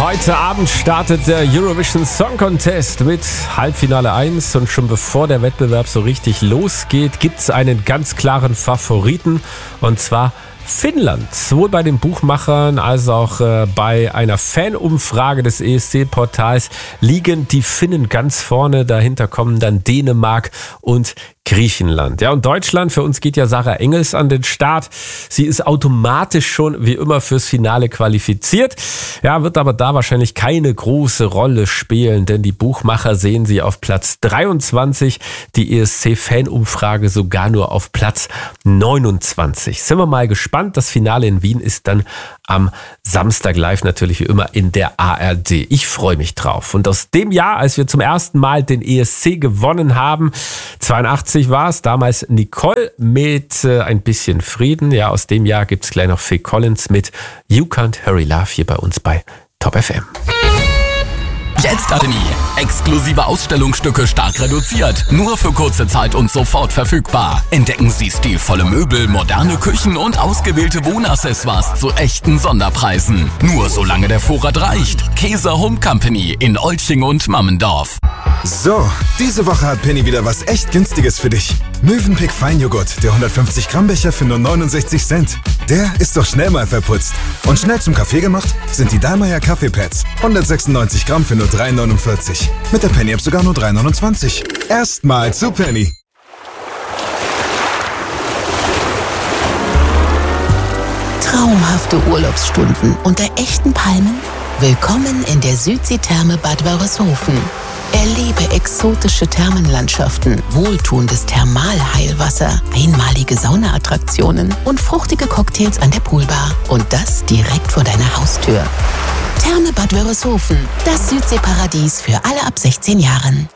Heute Abend startet der Eurovision Song Contest mit Halbfinale 1 und schon bevor der Wettbewerb so richtig losgeht, gibt es einen ganz klaren Favoriten und zwar Finnland. Sowohl bei den Buchmachern als auch bei einer Fanumfrage des ESC-Portals liegen die Finnen ganz vorne. Dahinter kommen dann Dänemark und Griechenland. Ja, und Deutschland, für uns geht ja Sarah Engels an den Start. Sie ist automatisch schon wie immer fürs Finale qualifiziert. Ja, wird aber da wahrscheinlich keine große Rolle spielen, denn die Buchmacher sehen sie auf Platz 23, die ESC-Fanumfrage sogar nur auf Platz 29. Sind wir mal gespannt. Das Finale in Wien ist dann am Samstag live natürlich wie immer in der ARD. Ich freue mich drauf. Und aus dem Jahr, als wir zum ersten Mal den ESC gewonnen haben, 82 war es, damals Nicole mit ein bisschen Frieden. Ja, aus dem Jahr gibt es gleich noch Phil Collins mit You Can't Hurry Love hier bei uns bei Top FM. Jetzt Akademie. Exklusive Ausstellungsstücke stark reduziert. Nur für kurze Zeit und sofort verfügbar. Entdecken Sie stilvolle Möbel, moderne Küchen und ausgewählte Wohnaccessoires zu echten Sonderpreisen. Nur solange der Vorrat reicht. Käser Home Company in Olching und Mammendorf. So, diese Woche hat Penny wieder was echt Günstiges für dich. Mövenpick Feinjoghurt, der 150 Gramm Becher für nur 69 Cent. Der ist doch schnell mal verputzt. Und schnell zum Kaffee gemacht sind die Dallmayr Kaffeepads. 196 Gramm für nur 3,49. Mit der Penny-App sogar nur 3,29. Erstmal zu Penny. Traumhafte Urlaubsstunden unter echten Palmen? Willkommen in der Südseetherme Bad Wörishofen. Erlebe exotische Thermenlandschaften, wohltuendes Thermalheilwasser, einmalige Saunaattraktionen und fruchtige Cocktails an der Poolbar. Und das direkt vor deiner Haustür. Therme Bad Wörishofen, das Südseeparadies für alle ab 16 Jahren.